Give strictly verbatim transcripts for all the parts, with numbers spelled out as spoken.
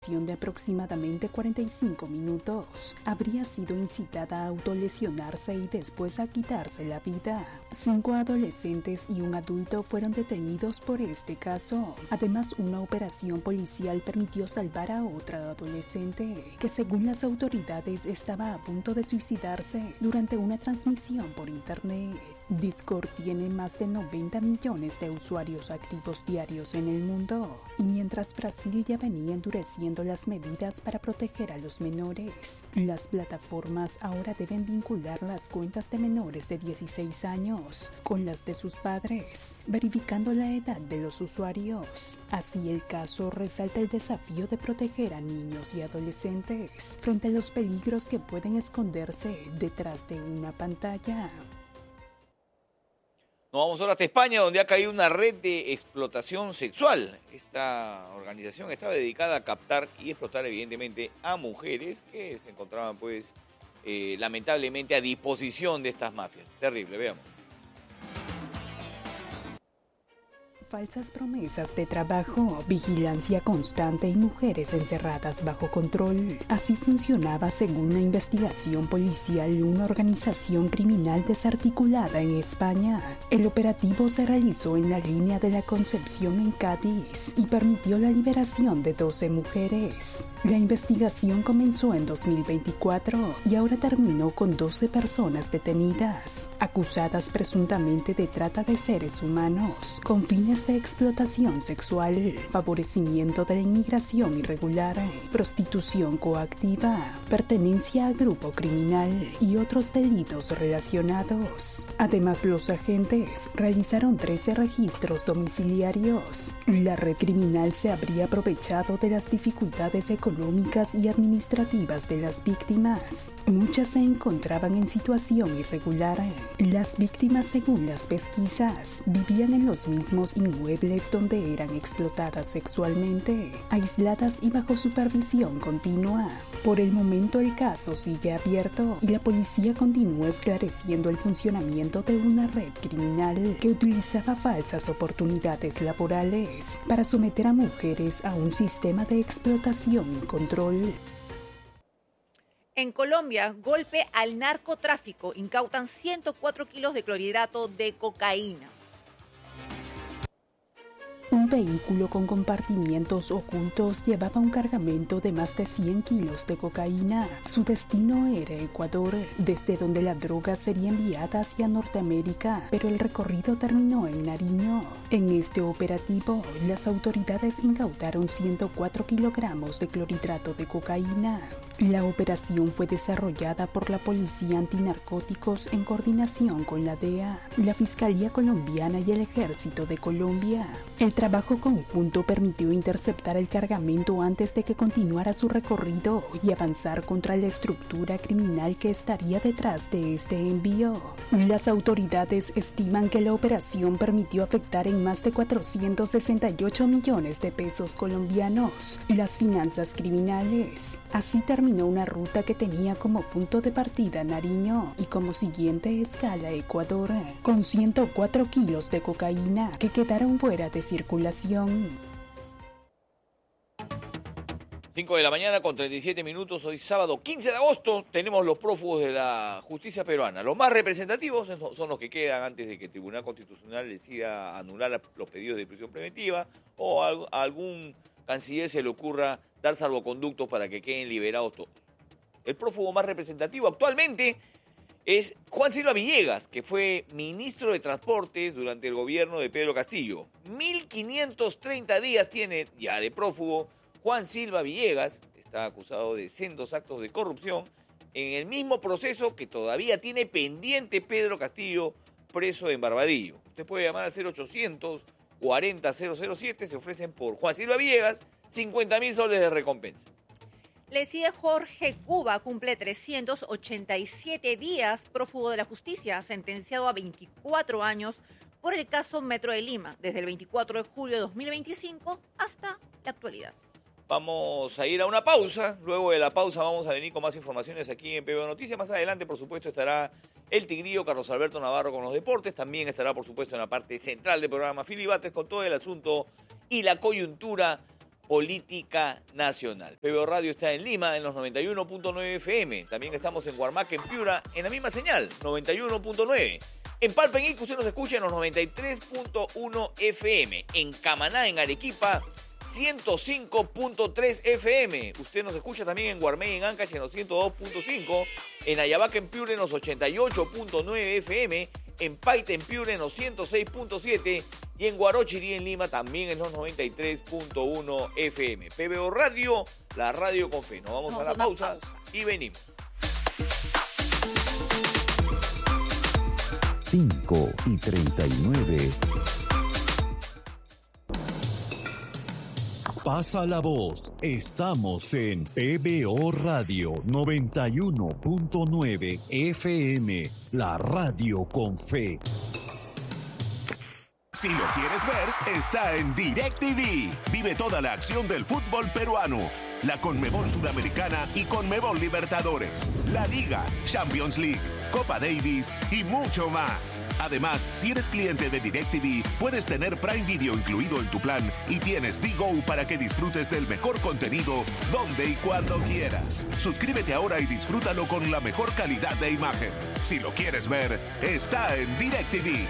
duración de aproximadamente cuarenta y cinco minutos, habría sido incitada a autolesionarse y después a quitarse la vida. Cinco adolescentes y un adulto fueron detenidos por este caso. Además, una operación policial permitió salvar a otra adolescente, que según las autoridades estaba a punto de suicidarse durante una transmisión por internet. Discord tiene más de noventa millones de usuarios activos diarios en el mundo, y mientras Brasil ya venía endureciendo las medidas para proteger a los menores, las plataformas ahora deben vincular las cuentas de menores de dieciséis años con las de sus padres, verificando la edad de los usuarios. Así, el caso resalta el desafío de proteger a niños y adolescentes frente a los peligros que pueden esconderse detrás de una pantalla. Nos vamos ahora hasta España, donde ha caído una red de explotación sexual. Esta organización estaba dedicada a captar y explotar, evidentemente, a mujeres que se encontraban, pues, eh, lamentablemente a disposición de estas mafias. Terrible, veamos. Falsas promesas de trabajo, vigilancia constante y mujeres encerradas bajo control. Así funcionaba, según una investigación policial, una organización criminal desarticulada en España. El operativo se realizó en la línea de la Concepción en Cádiz y permitió la liberación de doce mujeres. La investigación comenzó en dos mil veinticuatro y ahora terminó con doce personas detenidas, acusadas presuntamente de trata de seres humanos, con fines de explotación sexual, favorecimiento de la inmigración irregular, prostitución coactiva, pertenencia a grupo criminal y otros delitos relacionados. Además, los agentes realizaron trece registros domiciliarios. La red criminal se habría aprovechado de las dificultades económicas y administrativas de las víctimas. Muchas se encontraban en situación irregular. Las víctimas, según las pesquisas, vivían en los mismos inmuebles donde eran explotadas sexualmente, aisladas y bajo supervisión continua. Por el momento, el caso sigue abierto y la policía continúa esclareciendo el funcionamiento de una red criminal que utilizaba falsas oportunidades laborales para someter a mujeres a un sistema de explotación y control. En Colombia, golpe al narcotráfico. Incautan ciento cuatro kilos de clorhidrato de cocaína. Un vehículo con compartimientos ocultos llevaba un cargamento de más de cien kilos de cocaína. Su destino era Ecuador, desde donde la droga sería enviada hacia Norteamérica, pero el recorrido terminó en Nariño. En este operativo, las autoridades incautaron ciento cuatro kilogramos de clorhidrato de cocaína. La operación fue desarrollada por la Policía Antinarcóticos en coordinación con la D E A, la Fiscalía Colombiana y el Ejército de Colombia. El trabajo conjunto permitió interceptar el cargamento antes de que continuara su recorrido y avanzar contra la estructura criminal que estaría detrás de este envío. Las autoridades estiman que la operación permitió afectar en más de cuatrocientos sesenta y ocho millones de pesos colombianos las finanzas criminales. Así terminó una ruta que tenía como punto de partida Nariño y como siguiente escala Ecuador, con ciento cuatro kilos de cocaína que quedaron fuera de circulación. cinco de la mañana con treinta y siete minutos, hoy sábado quince de agosto, tenemos los prófugos de la justicia peruana. Los más representativos son los que quedan antes de que el Tribunal Constitucional decida anular los pedidos de prisión preventiva o a algún canciller se le ocurra dar salvoconductos para que queden liberados todos. El prófugo más representativo actualmente es Juan Silva Villegas, que fue ministro de Transportes durante el gobierno de Pedro Castillo. mil quinientos treinta días tiene ya de prófugo Juan Silva Villegas. Está acusado de sendos actos de corrupción en el mismo proceso que todavía tiene pendiente Pedro Castillo, preso en Barbadillo. Usted puede llamar al cero ochocientos cuarenta cero cero siete, se ofrecen por Juan Silva Villegas cincuenta mil soles de recompensa. Le sigue Jorge Cuba, cumple trescientos ochenta y siete días prófugo de la justicia, sentenciado a veinticuatro años por el caso Metro de Lima, desde el veinticuatro de julio de dos mil veinticinco hasta la actualidad. Vamos a ir a una pausa. Luego de la pausa vamos a venir con más informaciones aquí en P B O Noticias. Más adelante, por supuesto, estará el tigrillo Carlos Alberto Navarro con los deportes. También estará, por supuesto, en la parte central del programa Filibates con todo el asunto y la coyuntura política nacional. P B O Radio está en Lima en los noventa y uno punto nueve F M. También estamos en Huarmaca, en Piura, en la misma señal, noventa y uno punto nueve. En Palpa, en Ica, usted nos escucha en los noventa y tres punto uno F M. En Camaná, en Arequipa, ciento cinco punto tres F M. Usted nos escucha también en Guarmey, en Ancash, en los ciento dos punto cinco. En Ayabaca, en Piura, en los ochenta y ocho punto nueve F M. En Paita, en Piura, en los ciento seis punto siete. Y en Guarochirí, en Lima, también en los noventa y tres punto uno F M. P B O Radio, la radio con fe. Nos vamos, vamos a la pausa, pausa y venimos. cinco y treinta y nueve. Pasa la voz. Estamos en P B O Radio noventa y uno punto nueve F M, la radio con fe. Si lo quieres ver, está en DirecTV. Vive toda la acción del fútbol peruano, la Conmebol Sudamericana y Conmebol Libertadores, la Liga, Champions League, Copa Davis y mucho más. Además, si eres cliente de DirecTV, puedes tener Prime Video incluido en tu plan y tienes D-Go para que disfrutes del mejor contenido donde y cuando quieras. Suscríbete ahora y disfrútalo con la mejor calidad de imagen. Si lo quieres ver, está en DirecTV.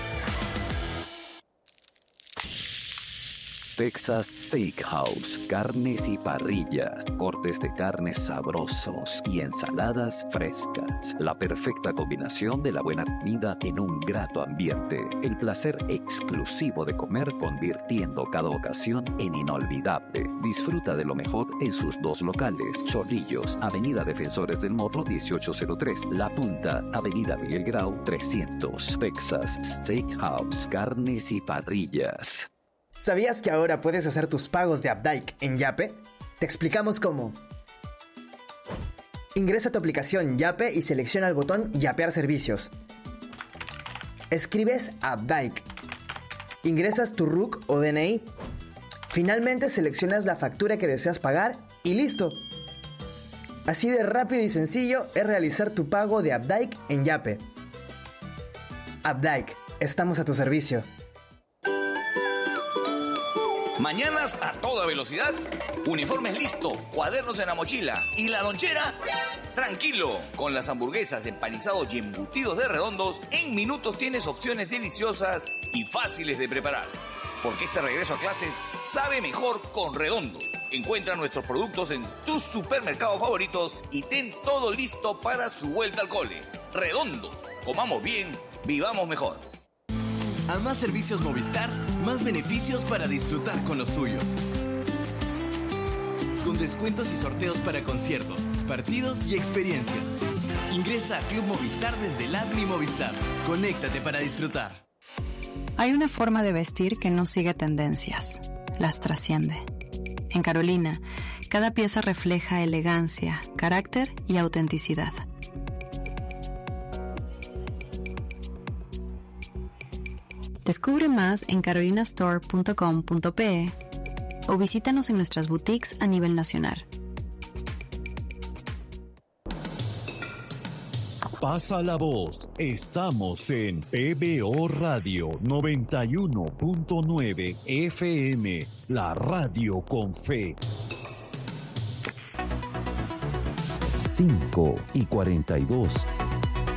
Texas Steakhouse, carnes y parrillas, cortes de carnes sabrosos y ensaladas frescas. La perfecta combinación de la buena comida en un grato ambiente. El placer exclusivo de comer, convirtiendo cada ocasión en inolvidable. Disfruta de lo mejor en sus dos locales. Chorrillos, Avenida Defensores del Morro dieciocho cero tres. La Punta, Avenida Miguel Grau trescientos. Texas Steakhouse, carnes y parrillas. ¿Sabías que ahora puedes hacer tus pagos de Updike en Yape? Te explicamos cómo. Ingresa a tu aplicación Yape y selecciona el botón Yapear servicios. Escribes Updike. Ingresas tu R U C o D N I. Finalmente seleccionas la factura que deseas pagar y ¡listo! Así de rápido y sencillo es realizar tu pago de Updike en Yape. Updike, estamos a tu servicio. Mañanas a toda velocidad, uniformes listos, cuadernos en la mochila y la lonchera, tranquilo. Con las hamburguesas, empanizados y embutidos de Redondos, en minutos tienes opciones deliciosas y fáciles de preparar. Porque este regreso a clases sabe mejor con Redondos. Encuentra nuestros productos en tus supermercados favoritos y ten todo listo para su vuelta al cole. Redondos, comamos bien, vivamos mejor. A más servicios Movistar, más beneficios para disfrutar con los tuyos. Con descuentos y sorteos para conciertos, partidos y experiencias. Ingresa a Club Movistar desde el app Mi Movistar. Conéctate para disfrutar. Hay una forma de vestir que no sigue tendencias, las trasciende. En Carolina, cada pieza refleja elegancia, carácter y autenticidad. Descubre más en carolina store punto com punto pe o visítanos en nuestras boutiques a nivel nacional. Pasa la voz. Estamos en P B O Radio noventa y uno punto nueve F M, la radio con fe. cinco y cuarenta y dos.